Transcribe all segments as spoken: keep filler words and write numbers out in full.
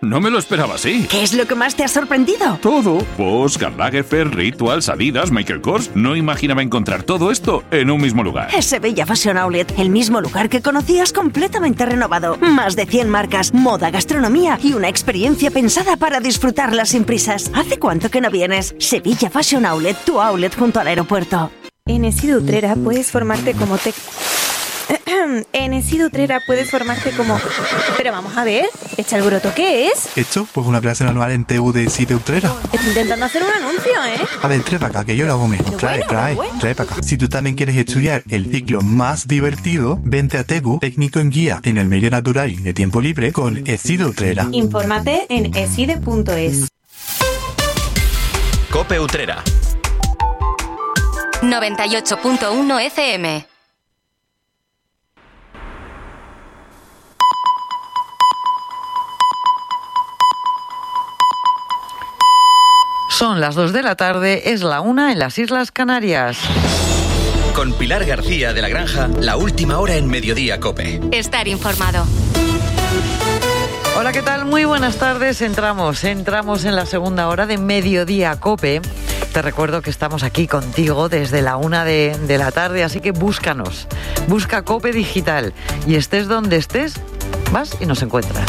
no me lo esperaba así. ¿Qué es lo que más te ha sorprendido? Todo. Bosch, Karl Lagerfeld, Rituals, Adidas, Michael Kors. No imaginaba encontrar todo esto en un mismo lugar. Es Sevilla Fashion Outlet, el mismo lugar que conocías completamente renovado. Más de cien marcas, moda, gastronomía y una experiencia pensada para disfrutarla sin prisas. ¿Hace cuánto que no vienes? Sevilla Fashion Outlet, tu outlet junto al aeropuerto. En ESID Utrera puedes formarte como te... En ESID Utrera puedes formarte como... Pero vamos a ver, ¿echa el broto qué es? ¿Esto? Pues una clase anual en T U de ESID Utrera. Estoy intentando hacer un anuncio, ¿eh? A ver, trae para acá, que yo lo hago mejor. Trae, bueno, trae, bueno. trae para acá. Si tú también quieres estudiar el ciclo más divertido, vente a T E G U, técnico en guía en el medio natural y de tiempo libre con ESID Utrera. Infórmate en eside punto es. COPE Utrera noventa y ocho punto uno F M. Son las dos de la tarde, es la una en las Islas Canarias. Con Pilar García de la Granja, la última hora en Mediodía COPE. Estar informado. Hola, ¿qué tal? Muy buenas tardes. Entramos, entramos en la segunda hora de Mediodía COPE. Te recuerdo que estamos aquí contigo desde la una de, de la tarde, así que búscanos. Busca COPE Digital y estés donde estés, vas y nos encuentras.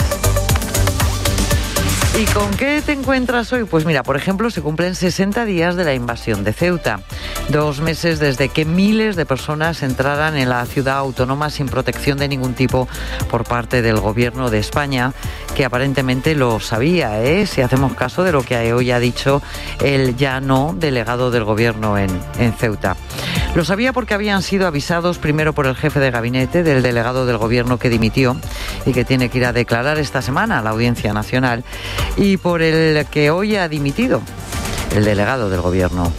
¿Y con qué te encuentras hoy? Pues mira, por ejemplo, se cumplen sesenta días de la invasión de Ceuta. Dos meses desde que miles de personas entraran en la ciudad autónoma sin protección de ningún tipo por parte del gobierno de España, que aparentemente lo sabía, ¿eh? Si hacemos caso de lo que hoy ha dicho el ya no delegado del gobierno en, en Ceuta. Lo sabía porque habían sido avisados primero por el jefe de gabinete del delegado del gobierno que dimitió y que tiene que ir a declarar esta semana a la Audiencia Nacional, y por el que hoy ha dimitido el delegado del gobierno.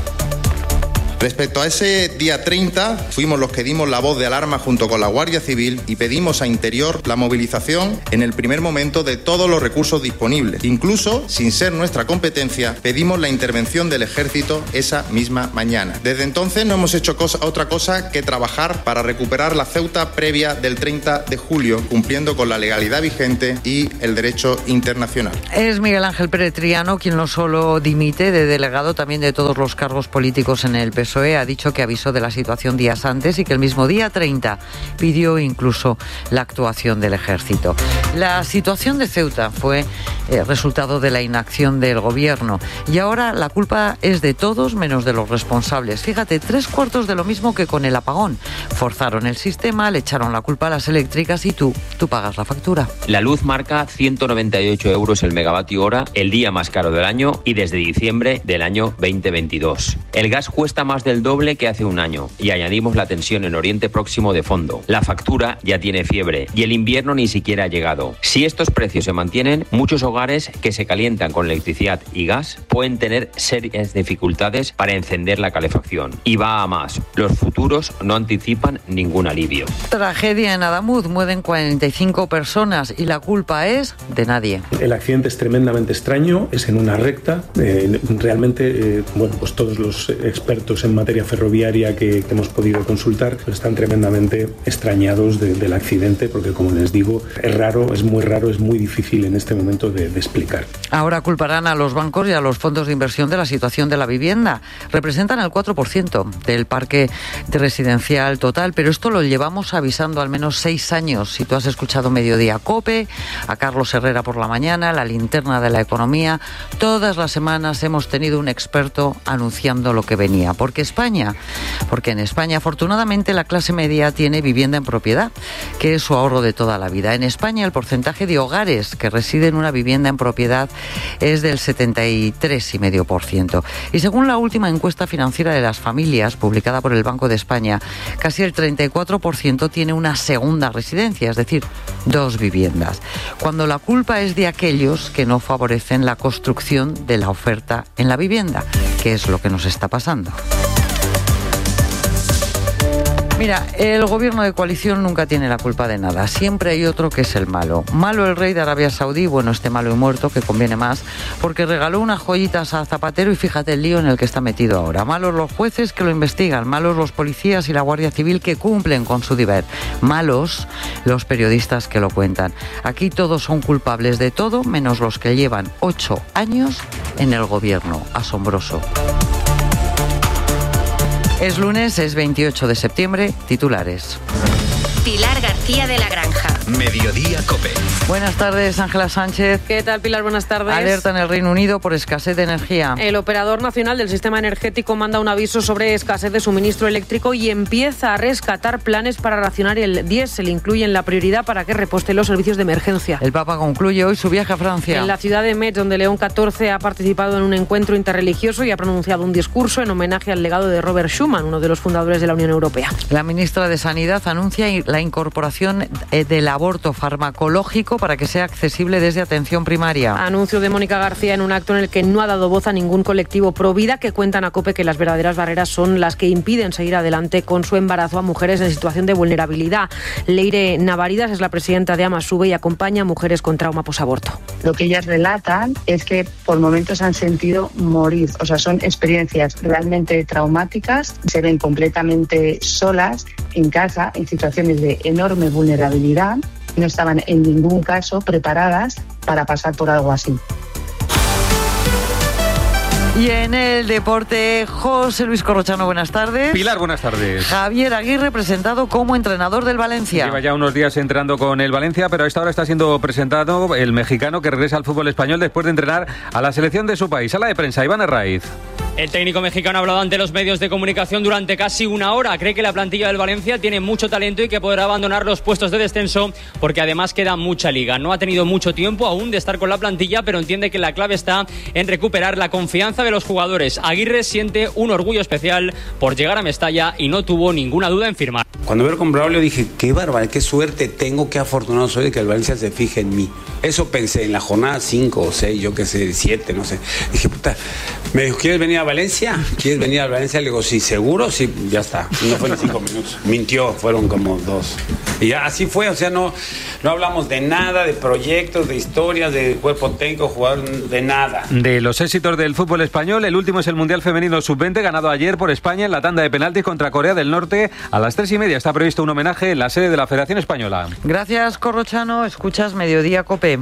Respecto a ese día treinta, fuimos los que dimos la voz de alarma junto con la Guardia Civil y pedimos a Interior la movilización en el primer momento de todos los recursos disponibles. Incluso, sin ser nuestra competencia, pedimos la intervención del Ejército esa misma mañana. Desde entonces no hemos hecho cosa, otra cosa que trabajar para recuperar la Ceuta previa del treinta de julio, cumpliendo con la legalidad vigente y el derecho internacional. Es Miguel Ángel Pérez Triano quien no solo dimite de delegado, también de todos los cargos políticos en el P S O E. Ha dicho que avisó de la situación días antes y que el mismo día treinta pidió incluso la actuación del Ejército. La situación de Ceuta fue eh, resultado de la inacción del gobierno y ahora la culpa es de todos menos de los responsables. Fíjate, tres cuartos de lo mismo que con el apagón. Forzaron el sistema, le echaron la culpa a las eléctricas y tú, tú pagas la factura. La luz marca ciento noventa y ocho euros el megavatio hora, el día más caro del año y desde diciembre del año veinte veintidós. El gas cuesta más del doble que hace un año y añadimos la tensión en Oriente Próximo de fondo. La factura ya tiene fiebre y el invierno ni siquiera ha llegado. Si estos precios se mantienen, muchos hogares que se calientan con electricidad y gas pueden tener serias dificultades para encender la calefacción. Y va a más. Los futuros no anticipan ningún alivio. Tragedia en Adamuz, mueren cuarenta y cinco personas y la culpa es de nadie. El accidente es tremendamente extraño, es en una recta. Eh, realmente, eh, bueno, pues todos los expertos en materia ferroviaria que, que hemos podido consultar pues están tremendamente extrañados de, del accidente, porque como les digo, es raro, es muy raro, es muy difícil en este momento de, de explicar. Ahora culparán a los bancos y a los fondos de inversión de la situación de la vivienda. Representan el cuatro por ciento del parque residencial total, pero esto lo llevamos avisando al menos seis años. Si tú has escuchado Mediodía COPE, a Carlos Herrera por la mañana, la linterna de la economía, todas las semanas hemos tenido un experto anunciando lo que venía. Porque España, porque en España afortunadamente la clase media tiene vivienda en propiedad, que es su ahorro de toda la vida. En España el porcentaje de hogares que residen en una vivienda en propiedad es del setenta y tres coma cinco por ciento. Y según la última encuesta financiera de las familias, publicada por el Banco de España, casi el treinta y cuatro por ciento tiene una segunda residencia, es decir, dos viviendas. Cuando la culpa es de aquellos que no favorecen la construcción de la oferta en la vivienda, que es lo que nos está pasando. Mira, el gobierno de coalición nunca tiene la culpa de nada. Siempre hay otro que es el malo. Malo el rey de Arabia Saudí, bueno, este malo y muerto, que conviene más, porque regaló unas joyitas a Zapatero y fíjate el lío en el que está metido ahora. Malos los jueces que lo investigan, malos los policías y la Guardia Civil que cumplen con su deber. Malos los periodistas que lo cuentan. Aquí todos son culpables de todo, menos los que llevan ocho años en el gobierno. Asombroso. Es lunes, es veintiocho de septiembre, titulares. Pilar García de la Granja. Mediodía COPE. Buenas tardes, Ángela Sánchez. ¿Qué tal, Pilar? Buenas tardes. Alerta en el Reino Unido por escasez de energía. El operador nacional del sistema energético manda un aviso sobre escasez de suministro eléctrico y empieza a rescatar planes para racionar el diésel. Incluyen la prioridad para que reposten los servicios de emergencia. El Papa concluye hoy su viaje a Francia. En la ciudad de Metz, donde León catorce ha participado en un encuentro interreligioso y ha pronunciado un discurso en homenaje al legado de Robert Schuman, uno de los fundadores de la Unión Europea. La ministra de Sanidad anuncia la incorporación del aborto farmacológico para que sea accesible desde atención primaria. Anuncio de Mónica García en un acto en el que no ha dado voz a ningún colectivo pro vida, que cuentan a COPE que las verdaderas barreras son las que impiden seguir adelante con su embarazo a mujeres en situación de vulnerabilidad. Leire Navaridas es la presidenta de Amasube y acompaña a mujeres con trauma posaborto. Lo que ellas relatan es que por momentos han sentido morir, o sea, son experiencias realmente traumáticas, se ven completamente solas en casa en situaciones de enorme vulnerabilidad. No estaban en ningún caso preparadas para pasar por algo así. Y en el deporte, José Luis Corrochano, buenas tardes. Pilar, buenas tardes. Javier Aguirre, presentado como entrenador del Valencia. Lleva ya unos días entrenando con el Valencia, pero a esta hora está siendo presentado el mexicano que regresa al fútbol español después de entrenar a la selección de su país. Sala de prensa, Iván Herraiz. El técnico mexicano ha hablado ante los medios de comunicación durante casi una hora. Cree que la plantilla del Valencia tiene mucho talento y que podrá abandonar los puestos de descenso porque además queda mucha liga. No ha tenido mucho tiempo aún de estar con la plantilla, pero entiende que la clave está en recuperar la confianza de los jugadores. Aguirre siente un orgullo especial por llegar a Mestalla y no tuvo ninguna duda en firmar. Cuando veo con Braulio dije, qué bárbaro, qué suerte tengo, qué afortunado soy de que el Valencia se fije en mí. Eso pensé en la jornada cinco o seis, yo qué sé, siete, no sé. Dije, puta, me dijo, ¿quieres venir a Valencia? ¿Quieres venir a Valencia? Le digo, sí, seguro, sí, ya está. No fue ni cinco minutos. Mintió, fueron como dos. Y ya así fue, o sea, no, no hablamos de nada, de proyectos, de historias, de cuerpo técnico, jugador, de nada. De los éxitos del fútbol español, el último es el Mundial Femenino sub veinte, ganado ayer por España en la tanda de penaltis contra Corea del Norte. A las tres y media está previsto un homenaje en la sede de la Federación Española. Gracias, Corrochano. Escuchas Mediodía COPE.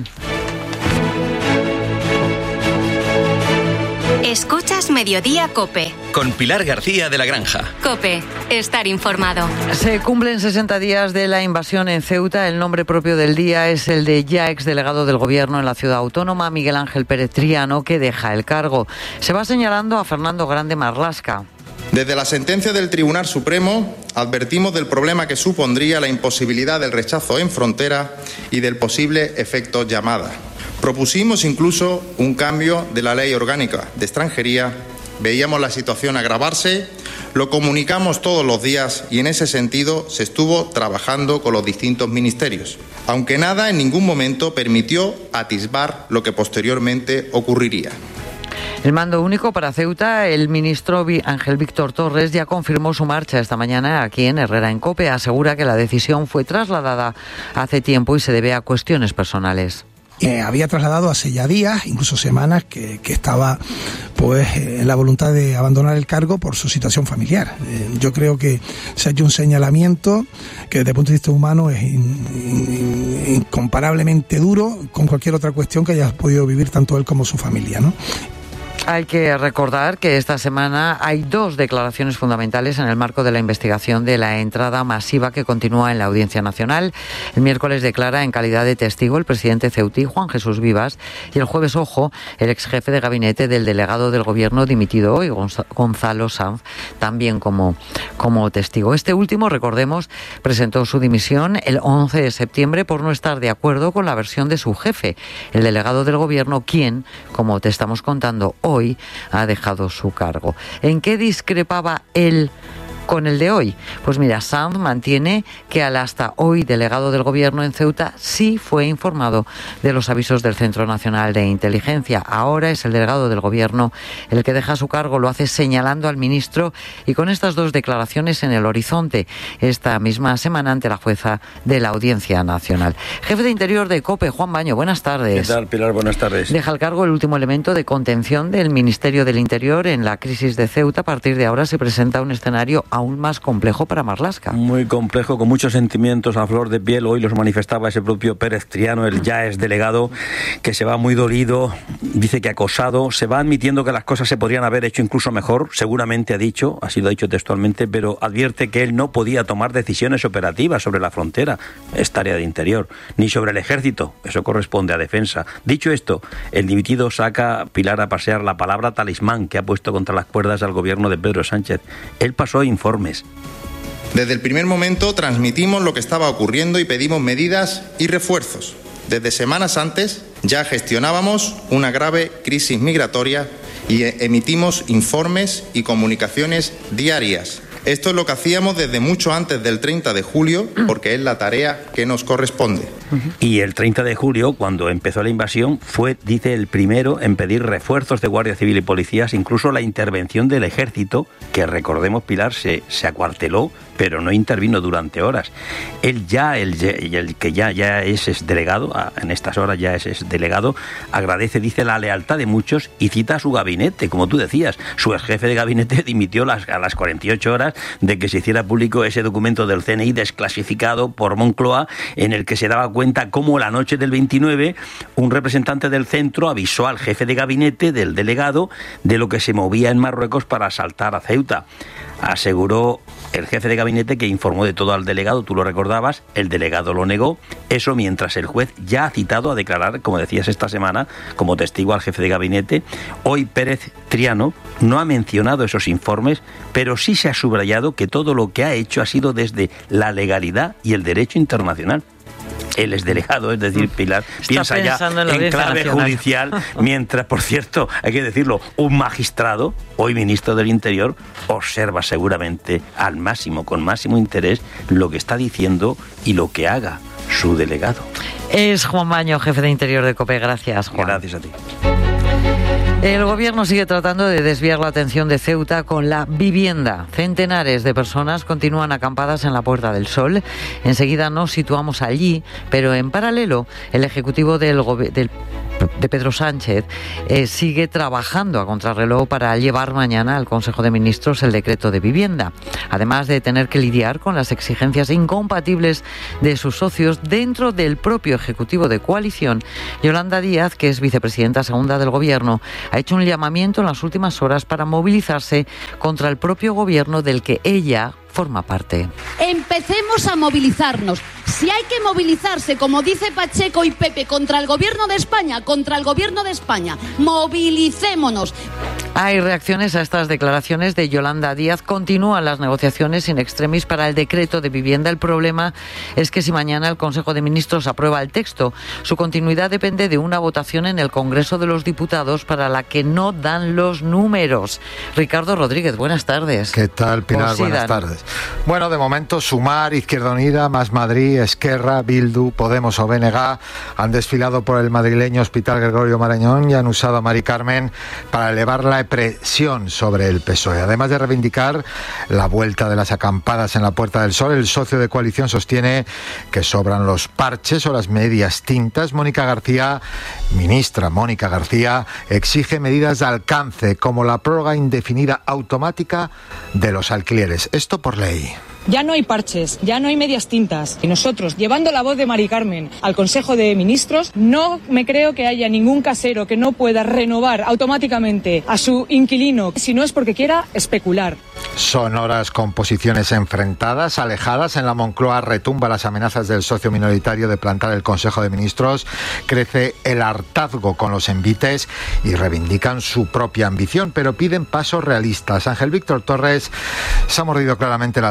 Escuchas Mediodía COPE. Con Pilar García de la Granja. COPE. Estar informado. Se cumplen sesenta días de la invasión en Ceuta. El nombre propio del día es el de ya exdelegado del Gobierno en la ciudad autónoma, Miguel Ángel Pérez Triano, que deja el cargo. Se va señalando a Fernando Grande Marlasca. Desde la sentencia del Tribunal Supremo advertimos del problema que supondría la imposibilidad del rechazo en frontera y del posible efecto llamada. Propusimos incluso un cambio de la Ley Orgánica de Extranjería. Veíamos la situación agravarse, lo comunicamos todos los días y en ese sentido se estuvo trabajando con los distintos ministerios, aunque nada en ningún momento permitió atisbar lo que posteriormente ocurriría. El mando único para Ceuta, el ministro Ángel Víctor Torres ya confirmó su marcha esta mañana aquí en Herrera en COPE. Asegura que la decisión fue trasladada hace tiempo y se debe a cuestiones personales. Eh, había trasladado hace ya días, incluso semanas, que, que estaba pues eh, en la voluntad de abandonar el cargo por su situación familiar. Eh, yo creo que se ha hecho un señalamiento que desde el punto de vista humano es in, in, incomparablemente duro con cualquier otra cuestión que haya podido vivir tanto él como su familia, ¿no? Hay que recordar que esta semana hay dos declaraciones fundamentales en el marco de la investigación de la entrada masiva que continúa en la Audiencia Nacional. El miércoles declara en calidad de testigo el presidente ceutí, Juan Jesús Vivas, y el jueves, ojo, el ex jefe de gabinete del delegado del Gobierno dimitido hoy, Gonzalo Sanz, también como, como testigo. Este último, recordemos, presentó su dimisión el once de septiembre por no estar de acuerdo con la versión de su jefe, el delegado del Gobierno, quien, como te estamos contando hoy, Hoy ha dejado su cargo. ¿En qué discrepaba él con el de hoy. Pues mira, Sanz mantiene que al hasta hoy delegado del Gobierno en Ceuta sí fue informado de los avisos del Centro Nacional de Inteligencia. Ahora es el delegado del Gobierno el que deja su cargo, lo hace señalando al ministro y con estas dos declaraciones en el horizonte esta misma semana ante la jueza de la Audiencia Nacional. Jefe de Interior de COPE, Juan Baño, buenas tardes. ¿Qué tal, Pilar? Buenas tardes. Deja al cargo el último elemento de contención del Ministerio del Interior en la crisis de Ceuta. A partir de ahora se presenta un escenario aún más complejo para Marlaska. Muy complejo, con muchos sentimientos a flor de piel. Hoy los manifestaba ese propio Pérez Triano, el ya es delegado, que se va muy dolido, dice que acosado, se va admitiendo que las cosas se podrían haber hecho incluso mejor, seguramente ha dicho, así lo ha dicho textualmente, pero advierte que él no podía tomar decisiones operativas sobre la frontera, es tarea de Interior, ni sobre el ejército, eso corresponde a Defensa. Dicho esto, el dimitido saca, Pilar, a pasear la palabra talismán que ha puesto contra las cuerdas al gobierno de Pedro Sánchez. Él pasó informes. Desde el primer momento transmitimos lo que estaba ocurriendo y pedimos medidas y refuerzos. Desde semanas antes ya gestionábamos una grave crisis migratoria y emitimos informes y comunicaciones diarias. Esto es lo que hacíamos desde mucho antes del treinta de julio, porque es la tarea que nos corresponde. Y el treinta de julio, cuando empezó la invasión, fue, dice, el primero en pedir refuerzos de Guardia Civil y policías, incluso la intervención del ejército, que recordemos, Pilar, se, se acuarteló, pero no intervino durante horas. Él ya, el, el que ya, ya es, es delegado, en estas horas ya es, es delegado, agradece, dice, la lealtad de muchos y cita a su gabinete, como tú decías. Su ex jefe de gabinete dimitió las, a las cuarenta y ocho horas de que se hiciera público ese documento del C N I desclasificado por Moncloa, en el que se daba cuenta cómo la noche del veintinueve un representante del centro avisó al jefe de gabinete del delegado de lo que se movía en Marruecos para asaltar a Ceuta. Aseguró el jefe de gabinete que informó de todo al delegado, tú lo recordabas, el delegado lo negó, eso mientras el juez ya ha citado a declarar, como decías esta semana, como testigo al jefe de gabinete. Hoy Pérez Triano no ha mencionado esos informes, pero sí se ha subrayado que todo lo que ha hecho ha sido desde la legalidad y el derecho internacional. Él es delegado, es decir, Pilar Está piensa ya en, en clave nacional. judicial, mientras, por cierto, hay que decirlo, un magistrado, hoy ministro del Interior, observa seguramente al máximo, con máximo interés, lo que está diciendo y lo que haga su delegado. Es Juan Baño, jefe de Interior de COPE. Gracias, Juan. Gracias a ti. El gobierno sigue tratando de desviar la atención de Ceuta con la vivienda. Centenares de personas continúan acampadas en la Puerta del Sol. Enseguida nos situamos allí, pero en paralelo el Ejecutivo del, del de Pedro Sánchez eh, sigue trabajando a contrarreloj para llevar mañana al Consejo de Ministros el decreto de vivienda, además de tener que lidiar con las exigencias incompatibles de sus socios dentro del propio Ejecutivo de coalición. Yolanda Díaz, que es vicepresidenta segunda del Gobierno, ha hecho un llamamiento en las últimas horas para movilizarse contra el propio Gobierno del que ella forma parte. Empecemos a movilizarnos. Si hay que movilizarse, como dice Pacheco y Pepe, contra el Gobierno de España, contra el Gobierno de España, movilicémonos. Hay reacciones a estas declaraciones de Yolanda Díaz. Continúan las negociaciones in extremis para el decreto de vivienda. El problema es que si mañana el Consejo de Ministros aprueba el texto, su continuidad depende de una votación en el Congreso de los Diputados para la que no dan los números. Ricardo Rodríguez, buenas tardes. ¿Qué tal, Pilar? Pues sí, buenas dan. tardes. Bueno, de momento Sumar, Izquierda Unida, Más Madrid, Esquerra, Bildu, Podemos o B N G han desfilado por el madrileño Hospital Gregorio Marañón y han usado a Mari Carmen para elevar la presión sobre el P S O E. Además de reivindicar la vuelta de las acampadas en la Puerta del Sol, el socio de coalición sostiene que sobran los parches o las medias tintas. Mónica García, ministra Mónica García, exige medidas de alcance como la prórroga indefinida automática de los alquileres. Esto por ley. Ya no hay parches, ya no hay medias tintas. Y nosotros, llevando la voz de Mari Carmen al Consejo de Ministros, no me creo que haya ningún casero que no pueda renovar automáticamente a su inquilino, si no es porque quiera especular. Son horas con posiciones enfrentadas, alejadas. En la Moncloa retumba las amenazas del socio minoritario de plantar el Consejo de Ministros. Crece el hartazgo con los envites y reivindican su propia ambición, pero piden pasos realistas. Ángel Víctor Torres se ha mordido claramente la lengua. Su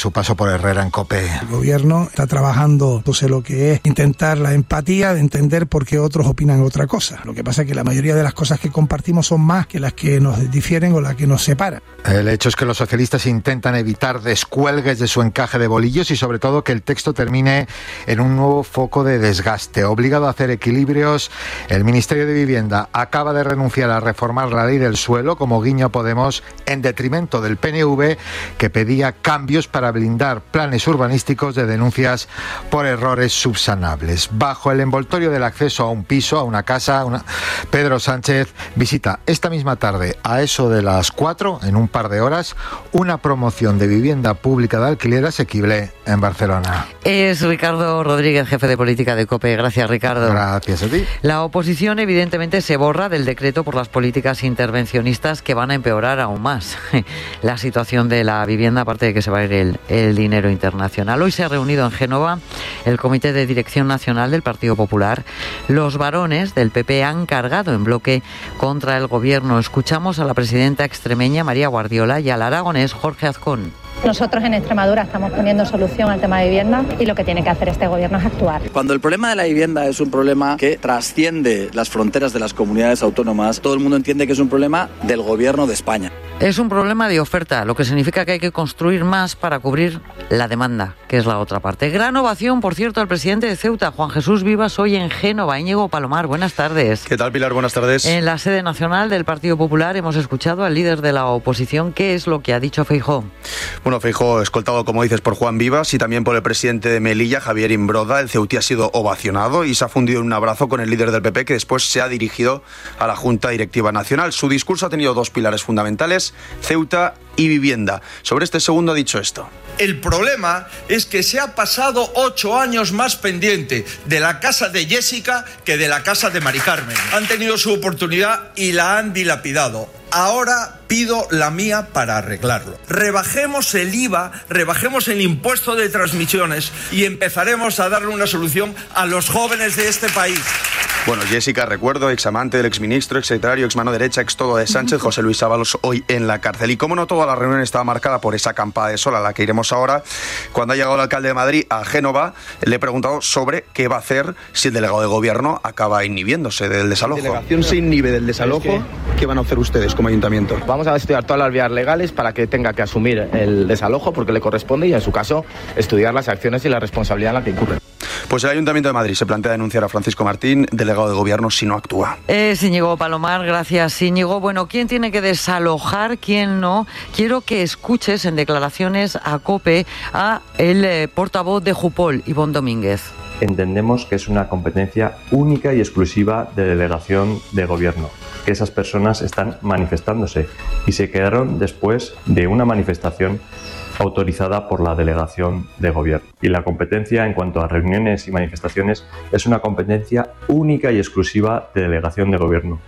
su paso por Herrera en COPE. El gobierno está trabajando pues, en lo que es intentar la empatía, de entender por qué otros opinan otra cosa. Lo que pasa es que la mayoría de las cosas que compartimos son más que las que nos difieren o las que nos separan. El hecho es que los socialistas intentan evitar descuelgues de su encaje de bolillos y sobre todo que el texto termine en un nuevo foco de desgaste. Obligado a hacer equilibrios, el Ministerio de Vivienda acaba de renunciar a reformar la ley del suelo como guiño a Podemos en detrimento del P N V, que pedía cambios para blindar planes urbanísticos de denuncias por errores subsanables. Bajo el envoltorio del acceso a un piso, a una casa, una... Pedro Sánchez visita esta misma tarde, a eso de las cuatro, en un par de horas, una promoción de vivienda pública de alquiler asequible en Barcelona. Es Ricardo Rodríguez, jefe de política de COPE. Gracias, Ricardo. Gracias a ti. La oposición evidentemente se borra del decreto por las políticas intervencionistas que van a empeorar aún más la situación de la vivienda, aparte de que se va a ir el, el dinero internacional. Hoy se ha reunido en Génova el Comité de Dirección Nacional del Partido Popular. Los varones del P P han cargado en bloque contra el gobierno. Escuchamos a la presidenta extremeña María Guardiola y al aragonés Jorge Azcón. Nosotros en Extremadura estamos poniendo solución al tema de vivienda y lo que tiene que hacer este gobierno es actuar. Cuando el problema de la vivienda es un problema que trasciende las fronteras de las comunidades autónomas, todo el mundo entiende que es un problema del gobierno de España. Es un problema de oferta, lo que significa que hay que construir más para cubrir la demanda, que es la otra parte. Gran ovación, por cierto, al presidente de Ceuta, Juan Jesús Vivas, hoy en Génova. Íñigo Palomar, buenas tardes. ¿Qué tal, Pilar? Buenas tardes. En la sede nacional del Partido Popular hemos escuchado al líder de la oposición. ¿Qué es lo que ha dicho Feijóo? Bueno, Feijóo, escoltado, como dices, por Juan Vivas y también por el presidente de Melilla, Javier Imbroda. El ceutí ha sido ovacionado y se ha fundido en un abrazo con el líder del P P, que después se ha dirigido a la Junta Directiva Nacional. Su discurso ha tenido dos pilares fundamentales: Ceuta y vivienda. Sobre este segundo ha dicho esto. El problema es que se ha pasado ocho años más pendiente de la casa de Jessica que de la casa de Mari Carmen. Han tenido su oportunidad y la han dilapidado. Ahora pido la mía para arreglarlo. Rebajemos el I V A, rebajemos el impuesto de transmisiones y empezaremos a darle una solución a los jóvenes de este país. Bueno, Jessica, recuerdo, examante del exministro, exsecretario, exmano derecha, ex todo de Sánchez, José Luis Ábalos, hoy en la cárcel. Y como no, toda la reunión estaba marcada por esa acampada de sol a la que iremos ahora. Cuando ha llegado el alcalde de Madrid a Génova, le he preguntado sobre qué va a hacer si el delegado de gobierno acaba inhibiéndose del desalojo. Si la delegación se inhibe del desalojo, ¿qué van a hacer ustedes como ayuntamiento? Vamos a estudiar todas las vías legales para que tenga que asumir el desalojo porque le corresponde y, en su caso, estudiar las acciones y la responsabilidad en la que incurre. Pues el Ayuntamiento de Madrid se plantea denunciar a Francisco Martín, delegado de gobierno, si no actúa. Es Íñigo Palomar, gracias Íñigo. Bueno, ¿quién tiene que desalojar, quién no? Quiero que escuches en declaraciones a COPE a el eh, portavoz de Jupol, Ivonne Domínguez. Entendemos que es una competencia única y exclusiva de delegación de gobierno, que esas personas están manifestándose y se quedaron después de una manifestación autorizada por la delegación de gobierno. Y la competencia en cuanto a reuniones y manifestaciones es una competencia única y exclusiva de delegación de gobierno.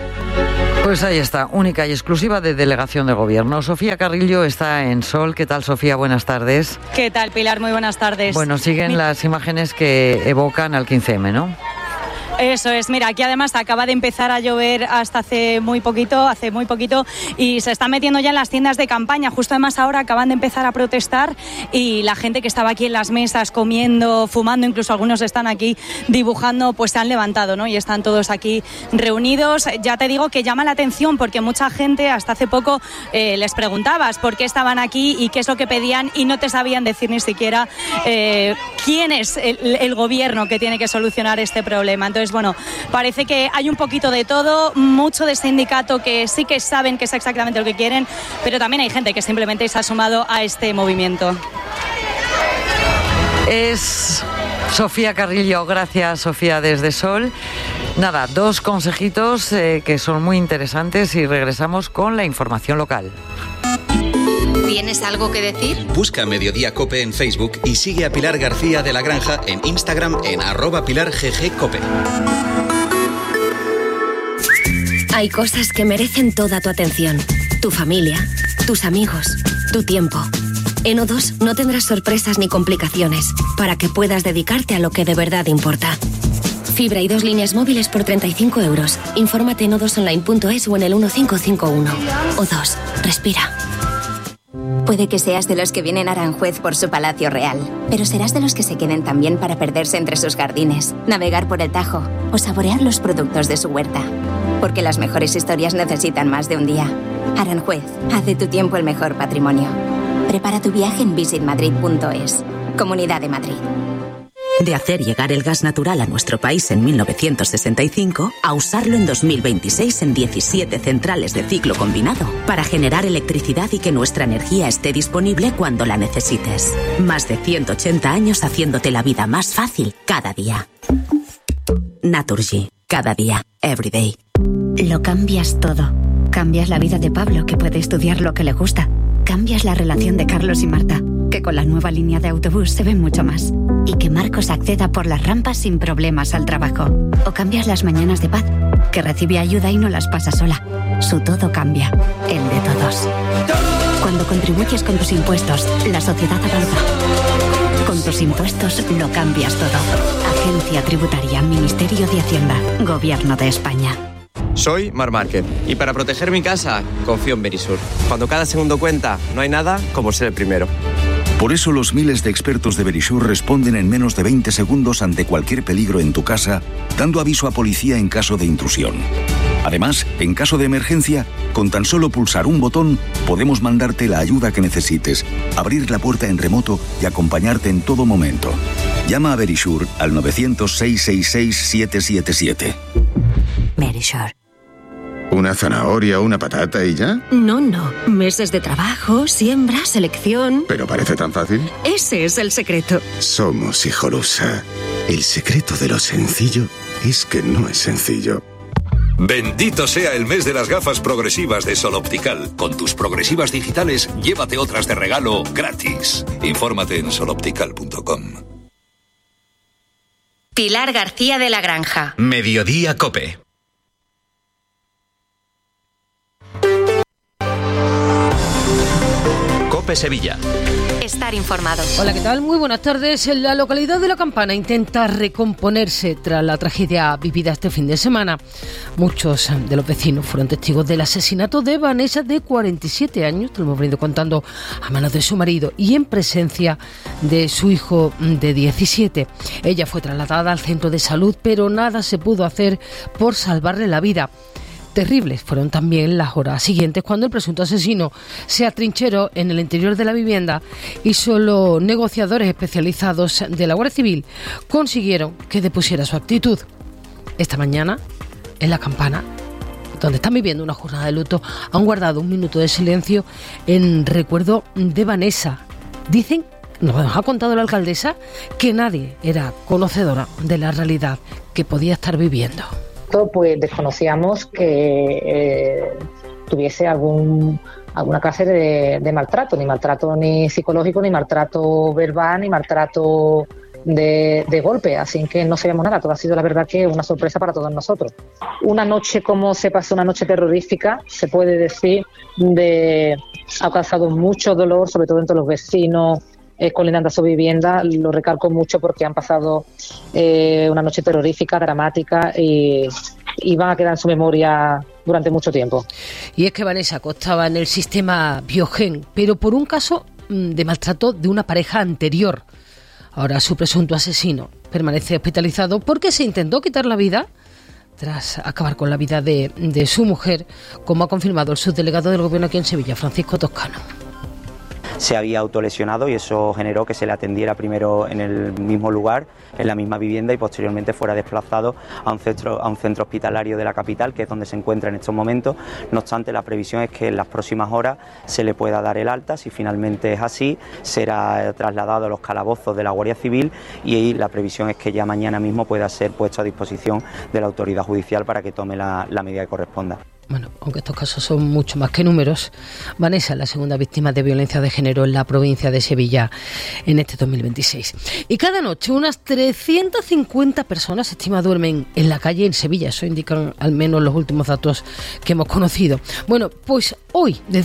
Pues ahí está, única y exclusiva de delegación de gobierno. Sofía Carrillo está en Sol. ¿Qué tal, Sofía? Buenas tardes. ¿Qué tal, Pilar? Muy buenas tardes. Bueno, siguen Mi... las imágenes que evocan al quince eme, ¿no? Eso es, mira, aquí además acaba de empezar a llover hasta hace muy poquito, hace muy poquito, y se está metiendo ya en las tiendas de campaña. Justo además ahora acaban de empezar a protestar y la gente que estaba aquí en las mesas comiendo, fumando, incluso algunos están aquí dibujando, pues se han levantado, ¿no? Y están todos aquí reunidos. Ya te digo que llama la atención porque mucha gente hasta hace poco eh, les preguntabas por qué estaban aquí y qué es lo que pedían y no te sabían decir ni siquiera eh, quién es el, el gobierno que tiene que solucionar este problema. Entonces, bueno, parece que hay un poquito de todo, mucho de sindicato que sí que saben que es exactamente lo que quieren, pero también hay gente que simplemente se ha sumado a este movimiento. Es Sofía Carrillo, gracias Sofía desde Sol. Nada, dos consejitos eh, que son muy interesantes y regresamos con la información local. ¿Tienes algo que decir? Busca Mediodía Cope en Facebook y sigue a Pilar García de la Granja en Instagram en arroba Pilar G G Cope. Hay cosas que merecen toda tu atención. Tu familia, tus amigos, tu tiempo. En O dos no tendrás sorpresas ni complicaciones para que puedas dedicarte a lo que de verdad importa. Fibra y dos líneas móviles por treinta y cinco euros. Infórmate en o dos online punto es o en el uno cinco cinco uno. O dos, respira. Puede que seas de los que vienen a Aranjuez por su palacio real, pero serás de los que se queden también para perderse entre sus jardines, navegar por el Tajo o saborear los productos de su huerta. Porque las mejores historias necesitan más de un día. Aranjuez, haz de tu tiempo el mejor patrimonio. Prepara tu viaje en visit madrid punto es. Comunidad de Madrid. De hacer llegar el gas natural a nuestro país en mil novecientos sesenta y cinco a usarlo en dos mil veintiséis en diecisiete centrales de ciclo combinado para generar electricidad y que nuestra energía esté disponible cuando la necesites. Más de ciento ochenta años haciéndote la vida más fácil cada día. Naturgy. Cada día. Every day. Lo cambias todo. Cambias la vida de Pablo, que puede estudiar lo que le gusta. Cambias la relación de Carlos y Marta, que con la nueva línea de autobús se ven mucho más. Y que Marcos acceda por las rampas sin problemas al trabajo. O cambias las mañanas de Paz, que recibe ayuda y no las pasa sola. Su todo cambia, el de todos. Cuando contribuyes con tus impuestos, la sociedad avanza. Con tus impuestos lo cambias todo. Agencia Tributaria, Ministerio de Hacienda, Gobierno de España. Soy Mar Márquez y para proteger mi casa confío en Verisur. Cuando cada segundo cuenta, no hay nada como ser el primero. Por eso los miles de expertos de Verisur responden en menos de veinte segundos ante cualquier peligro en tu casa, dando aviso a policía en caso de intrusión. Además, en caso de emergencia, con tan solo pulsar un botón, podemos mandarte la ayuda que necesites, abrir la puerta en remoto y acompañarte en todo momento. Llama a Verisur al nueve cero cero, seis seis seis, siete siete siete. Verisur. ¿Una zanahoria o una patata y ya? No, no. Meses de trabajo, siembra, selección... ¿Pero parece tan fácil? Ese es el secreto. Somos Hijolusa. El secreto de lo sencillo es que no es sencillo. Bendito sea el mes de las gafas progresivas de Sol Optical. Con tus progresivas digitales, llévate otras de regalo gratis. Infórmate en sol optical punto com. Pilar García de la Granja. Mediodía COPE. COPE Sevilla. Estar informado. Hola, ¿qué tal? Muy buenas tardes. La localidad de La Campana intenta recomponerse tras la tragedia vivida este fin de semana. Muchos de los vecinos fueron testigos del asesinato de Vanessa, de cuarenta y siete años, te lo hemos venido contando, a manos de su marido y en presencia de su hijo de diecisiete. Ella fue trasladada al centro de salud, pero nada se pudo hacer por salvarle la vida. Terribles fueron también las horas siguientes cuando el presunto asesino se atrincheró en el interior de la vivienda y solo negociadores especializados de la Guardia Civil consiguieron que depusiera su actitud. Esta mañana, en La Campana, donde están viviendo una jornada de luto, han guardado un minuto de silencio en recuerdo de Vanessa. Dicen, nos ha contado la alcaldesa, que nadie era conocedora de la realidad que podía estar viviendo. Pues desconocíamos que eh, tuviese algún alguna clase de, de maltrato, ni maltrato ni psicológico, ni maltrato verbal, ni maltrato de, de golpe, así que no sabíamos nada. Todo ha sido, la verdad, que una sorpresa para todos nosotros. Una noche, como se pasó, una noche terrorífica, se puede decir, de ha causado mucho dolor, sobre todo entre los vecinos Eh, colindando a su vivienda. Lo recalco mucho porque han pasado eh, una noche terrorífica, dramática y, y van a quedar en su memoria durante mucho tiempo. Y es que Vanessa constaba en el sistema Biogen, pero por un caso de maltrato de una pareja anterior. Ahora su presunto asesino permanece hospitalizado porque se intentó quitar la vida tras acabar con la vida de, de su mujer, como ha confirmado el subdelegado del Gobierno aquí en Sevilla, Francisco Toscano. Se había autolesionado y eso generó que se le atendiera primero en el mismo lugar, en la misma vivienda, y posteriormente fuera desplazado a un centro, a un centro hospitalario de la capital, que es donde se encuentra en estos momentos. No obstante, la previsión es que en las próximas horas se le pueda dar el alta. Si finalmente es así, será trasladado a los calabozos de la Guardia Civil y la previsión es que ya mañana mismo pueda ser puesto a disposición de la autoridad judicial para que tome la, la medida que corresponda. Bueno, aunque estos casos son mucho más que números, Vanessa es la segunda víctima de violencia de género en la provincia de Sevilla en este dos mil veintiséis. Y cada noche unas trescientas cincuenta personas, se estima, duermen en la calle en Sevilla. Eso indican al menos los últimos datos que hemos conocido. Bueno, pues hoy, desde hoy,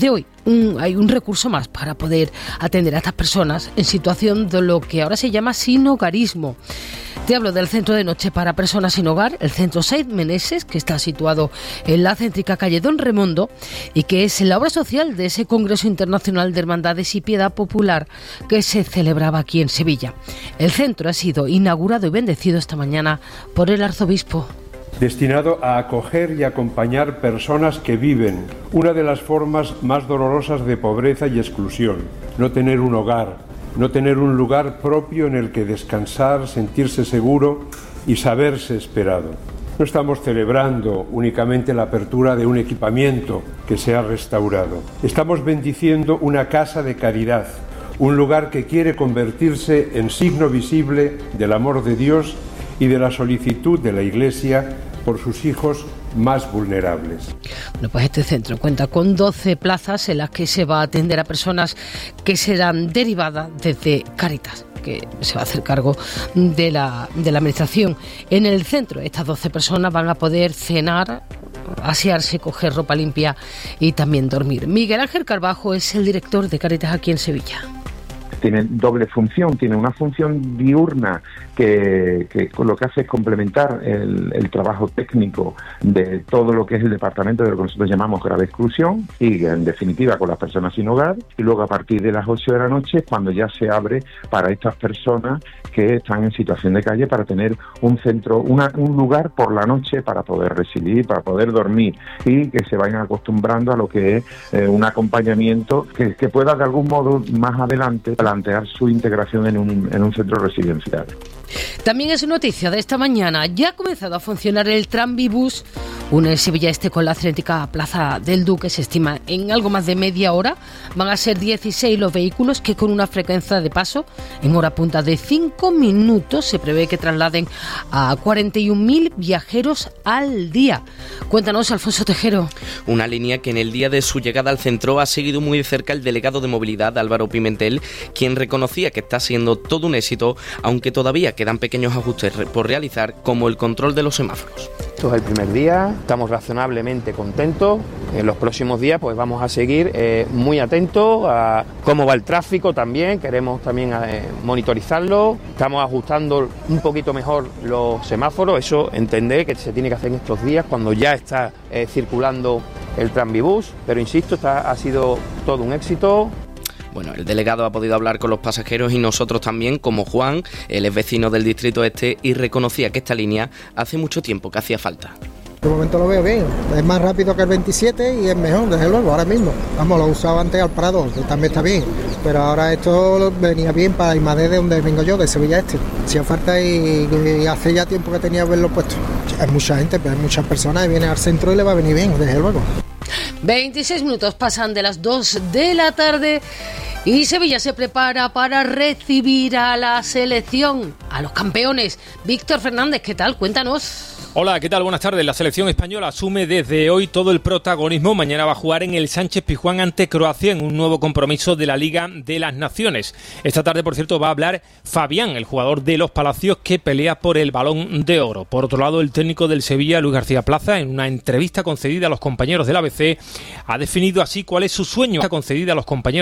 un, hay un recurso más para poder atender a estas personas en situación de lo que ahora se llama sinhogarismo. Te hablo del centro de noche para personas sin hogar, el centro Said Meneses, que está situado en la céntrica calle Don Remondo y que es la obra social de ese Congreso Internacional de Hermandades y Piedad Popular que se celebraba aquí en Sevilla. El centro ha sido inaugurado y bendecido esta mañana por el arzobispo. Destinado a acoger y acompañar personas que viven una de las formas más dolorosas de pobreza y exclusión, no tener un hogar, no tener un lugar propio en el que descansar, sentirse seguro y saberse esperado. No estamos celebrando únicamente la apertura de un equipamiento que se ha restaurado. Estamos bendiciendo una casa de caridad, un lugar que quiere convertirse en signo visible del amor de Dios y de la solicitud de la Iglesia por sus hijos más vulnerables. Bueno, pues este centro cuenta con doce plazas en las que se va a atender a personas que serán derivadas desde Cáritas, que se va a hacer cargo de la, de la administración. En el centro, estas doce personas van a poder cenar, asearse, coger ropa limpia y también dormir. Miguel Ángel Carbajo es el director de Cáritas aquí en Sevilla. Tiene doble función, tiene una función diurna que, que lo que hace es complementar el, el trabajo técnico de todo lo que es el departamento de lo que nosotros llamamos grave exclusión y en definitiva con las personas sin hogar, y luego a partir de las ocho de la noche cuando ya se abre para estas personas que están en situación de calle para tener un centro, una, un lugar por la noche para poder residir, para poder dormir y que se vayan acostumbrando a lo que es eh, un acompañamiento que, que pueda de algún modo más adelante plantear su integración en un, en un centro residencial. También es noticia de esta mañana, ya ha comenzado a funcionar el Tranvibus, une Sevilla Este con la céntrica Plaza del Duque, se estima en algo más de media hora. Van a ser dieciséis los vehículos que con una frecuencia de paso en hora punta de cinco minutos se prevé que trasladen a cuarenta y un mil viajeros al día. Cuéntanos, Alfonso Tejero. Una línea que en el día de su llegada al centro ha seguido muy de cerca el delegado de movilidad, Álvaro Pimentel, quien reconocía que está siendo todo un éxito, aunque todavía quedan pequeños ajustes por realizar, como el control de los semáforos. Esto es el primer día, estamos razonablemente contentos. En los próximos días pues vamos a seguir eh, muy atentos a cómo va el tráfico también, queremos también eh, monitorizarlo, estamos ajustando un poquito mejor los semáforos, eso entender que se tiene que hacer en estos días cuando ya está eh, circulando el Tranvibus, pero insisto, está, ha sido todo un éxito. Bueno, el delegado ha podido hablar con los pasajeros y nosotros también, como Juan, él es vecino del Distrito Este y reconocía que esta línea hace mucho tiempo que hacía falta. De momento lo veo bien, es más rápido que el veintisiete y es mejor, desde luego, ahora mismo. Vamos, lo usaba antes al Prado, que también está bien, pero ahora esto venía bien para Imadé, de donde vengo yo, de Sevilla Este. Hacía falta y, y hace ya tiempo que tenía que verlo puesto. Hay mucha gente, pero hay muchas personas y viene al centro y le va a venir bien, desde luego. veintiséis minutos pasan de las dos de la tarde y Sevilla se prepara para recibir a la selección, a los campeones. Víctor Fernández, ¿qué tal? Cuéntanos. Hola, ¿qué tal? Buenas tardes. La selección española asume desde hoy todo el protagonismo. Mañana va a jugar en el Sánchez Pizjuán ante Croacia en un nuevo compromiso de la Liga de las Naciones. Esta tarde, por cierto, va a hablar Fabián, el jugador de Los Palacios que pelea por el Balón de Oro. Por otro lado, el técnico del Sevilla, Luis García Plaza, en una entrevista concedida a los compañeros del A B C, ha definido así cuál es su sueño concedida a los compañeros